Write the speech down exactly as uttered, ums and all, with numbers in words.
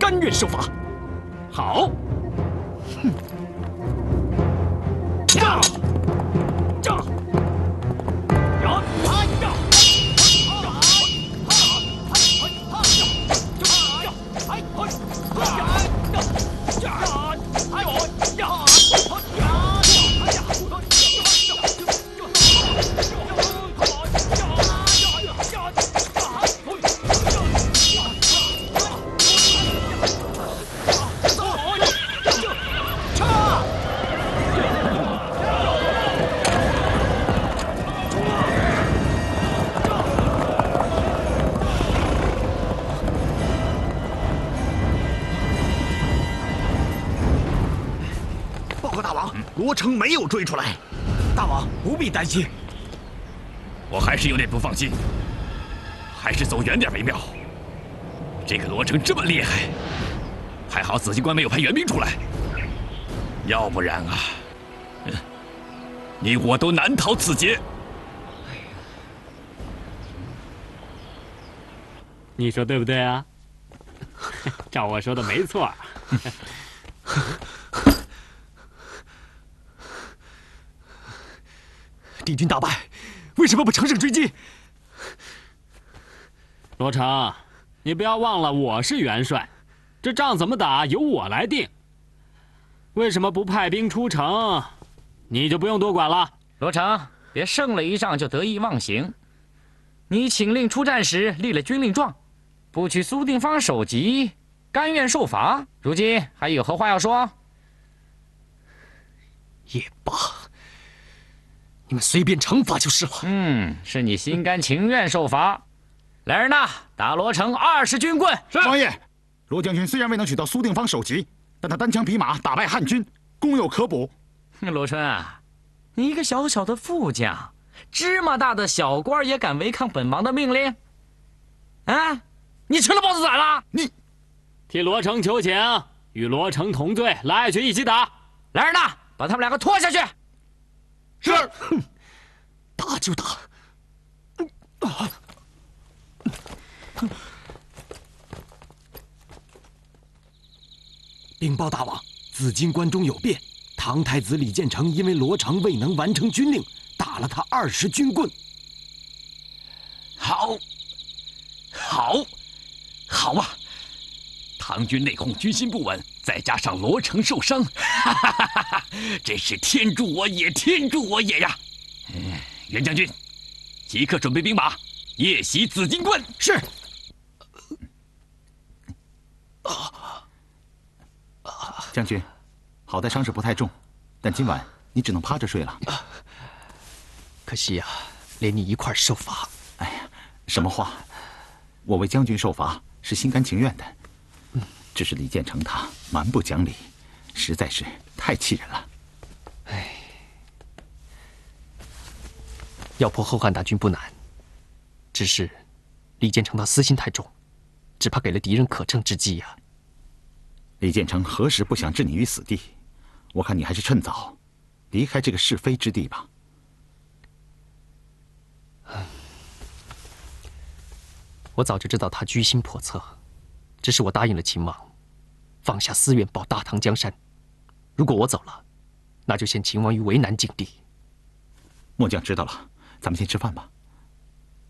甘愿受罚。好，哼，驾，驾，呀，哎呀！ 罗成没有追出来， 大王不必担心。 我还是有点不放心，还是走远点为妙。这个罗成这么厉害，还好紫金关没有派援兵出来，要不然啊，嗯，你我都难逃此劫。 你说对不对啊？照我说的没错。 敌军大败，为什么不乘胜追击？ 罗成，你不要忘了我是元帅，这仗怎么打由我来定。为什么不派兵出城，你就不用多管了。 罗成，别胜了一仗就得意忘形。你请令出战时立了军令状，不去苏定方首级，甘愿受罚。如今还有何话要说？ 也罢。 你们随便惩罚就是了。 嗯，是你心甘情愿受罚。来人呐，打罗成二十军棍！ 是。王爷，罗将军虽然未能取到苏定方首级，但他单枪匹马打败汉军，功有可补。 罗春啊，你一个小小的副将，芝麻大的小官也敢违抗本王的命令？啊，你吃了豹子胆了？ 你替罗成求情，与罗成同罪，来去一起打。 来人呐，把他们两个拖下去！ 是， 哼，打就打。啊！禀报大王，紫金关中有变，唐太子李建成因为罗成未能完成军令，打了他二十军棍。 好，好，好啊！唐军内讧，军心不稳，再加上罗成受伤，哈哈哈哈哈！真是天助我也，天助我也呀！嗯，袁将军，即刻准备兵马，夜袭紫金关。 是。 将军，好在伤势不太重，但今晚你只能趴着睡了。 可惜呀、啊，连你一块受罚。 哎呀，什么话？我为将军受罚是心甘情愿的。 只是李建成他蛮不讲理，实在是太气人了。 唉，要破后汉大军不难，只是李建成他私心太重，只怕给了敌人可乘之机呀、啊。 李建成何时不想置你于死地？我看你还是趁早离开这个是非之地吧。 我早就知道他居心叵测，只是我答应了秦王。 放下私怨，保大唐江山。如果我走了，那就陷秦王于为难境地。 末将知道了，咱们先吃饭吧。